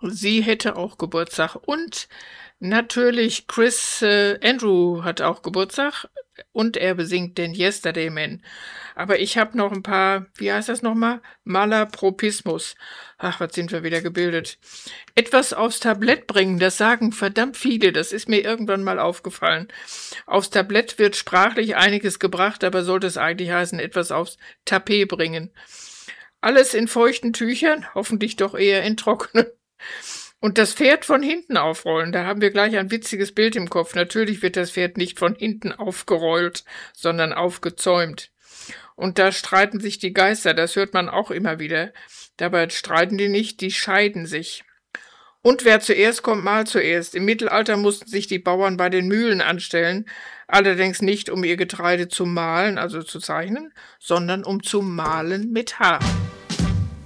Sie hätte auch Geburtstag. Und natürlich Andrew hat auch Geburtstag und er besingt den Yesterday Man. Aber ich habe noch ein paar, wie heißt das nochmal? Malapropismus. Ach, was sind wir wieder gebildet. Etwas aufs Tablett bringen, das sagen verdammt viele, das ist mir irgendwann mal aufgefallen. Aufs Tablett wird sprachlich einiges gebracht, aber sollte es eigentlich heißen, etwas aufs Tapet bringen. Alles in feuchten Tüchern, hoffentlich doch eher in trockenen. Und das Pferd von hinten aufrollen, da haben wir gleich ein witziges Bild im Kopf. Natürlich wird das Pferd nicht von hinten aufgerollt, sondern aufgezäumt. Und da streiten sich die Geister, das hört man auch immer wieder. Dabei streiten die nicht, die scheiden sich. Und wer zuerst kommt, mal zuerst. Im Mittelalter mussten sich die Bauern bei den Mühlen anstellen, allerdings nicht um ihr Getreide zu mahlen, also zu zeichnen, sondern um zu mahlen mit Haar.